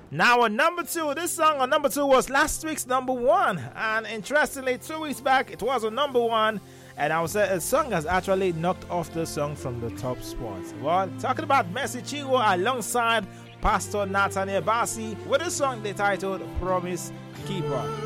Now on number 2, this song on number 2 was last week's number 1, and interestingly 2 weeks back it was on number 1, and I would say a song has actually knocked off the song from the top spot. Well, talking about Mercy Chinwo alongside Pastor Nathaniel Bassey with a song they titled Promise Keeper.